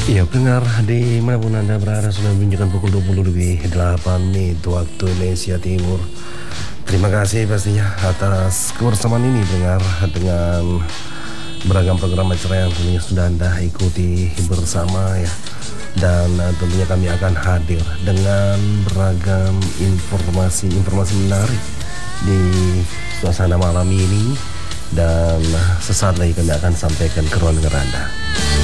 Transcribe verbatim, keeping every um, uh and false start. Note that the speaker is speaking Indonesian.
Iya pendengar dimanapun Anda berada sudah menunjukkan pukul dua puluh lebih delapan menit waktu Indonesia Timur. Terima kasih pastinya atas kebersamaan ini pendengar dengan beragam program acara yang tentunya sudah Anda ikuti bersama ya. Dan uh, tentunya kami akan hadir dengan beragam informasi-informasi menarik di suasana malam ini. Dan uh, sesaat lagi kami akan sampaikan ke ruang dengar Anda.